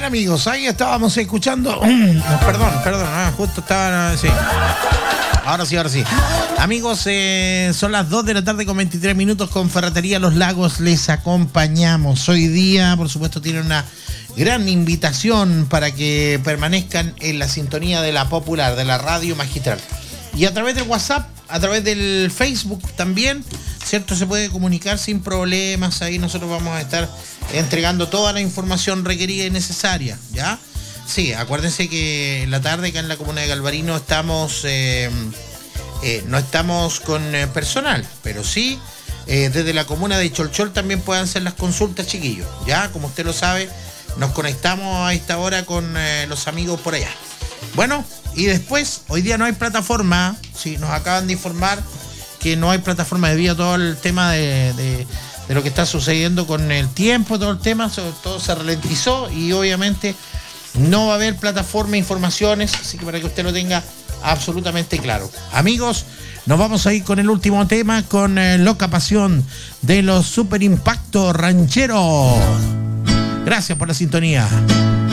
Bien, amigos, ahí estábamos escuchando. Perdón, justo estaba. Sí. Ahora sí. Amigos, son las 2 de la tarde con 23 minutos con Ferretería Los Lagos. Les acompañamos. Hoy día, por supuesto, tienen una gran invitación para que permanezcan en la sintonía de la popular, de la radio magistral. Y a través del WhatsApp, a través del Facebook también, ¿cierto? Se puede comunicar sin problemas. Ahí nosotros vamos a estar entregando toda la información requerida y necesaria, ¿ya? Sí, acuérdense que en la tarde acá en la comuna de Galvarino estamos, no estamos con personal, pero sí, desde la comuna de Cholchol también pueden hacer las consultas, chiquillos, ¿ya? Como usted lo sabe, nos conectamos a esta hora con los amigos por allá. Bueno, y después, hoy día no hay plataforma, sí, nos acaban de informar que no hay plataforma debido a todo el tema de lo que está sucediendo con el tiempo, todo el tema, todo se ralentizó y obviamente no va a haber plataforma, informaciones, así que para que usted lo tenga absolutamente claro. Amigos, nos vamos a ir con el último tema, con Loca Pasión de los Super Impacto Rancheros. Gracias por la sintonía.